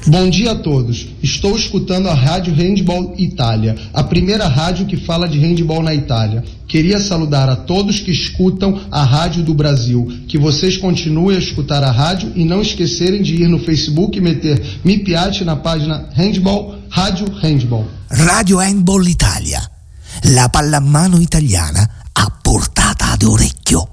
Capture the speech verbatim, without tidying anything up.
Bom dia a todos. Estou escutando a Rádio Handball Itália, a primeira rádio que fala de handball na Itália. Queria saludar a todos que escutam a Rádio do Brasil, que vocês continuem a escutar a rádio e não esquecerem de ir no Facebook e meter Mi Piace na página Handball, Rádio Handball. Radio Handball Italia, la pallamano italiana a portata d'orecchio.